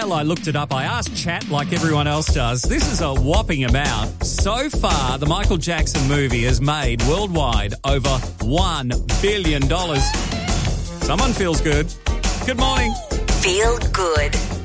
while I looked it up, I asked chat like everyone else does. This is a whopping amount. So far, the Michael Jackson movie has made worldwide over $1 billion. Someone feels good. Good morning. Feel good.